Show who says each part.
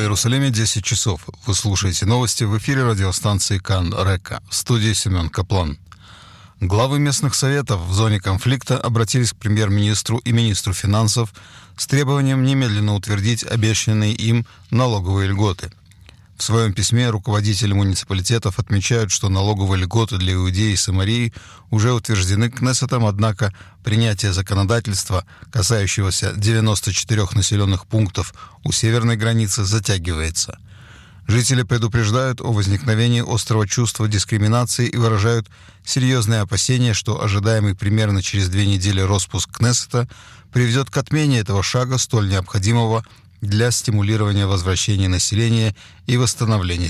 Speaker 1: Иерусалиме 10 часов. Вы слушаете новости в эфире радиостанции Кан Река. В студии Семен Каплан. Главы местных советов в зоне конфликта обратились к премьер-министру и министру финансов с требованием немедленно утвердить обещанные им налоговые льготы. В своем письме руководители муниципалитетов отмечают, что налоговые льготы для Иудеи и Самарии уже утверждены Кнессетом, однако принятие законодательства, касающегося 94 населенных пунктов у северной границы, затягивается. Жители предупреждают о возникновении острого чувства дискриминации и выражают серьезные опасения, что ожидаемый примерно через 2 недели распуск Кнессета приведет к отмене этого шага, столь необходимого для стимулирования возвращения населения и восстановления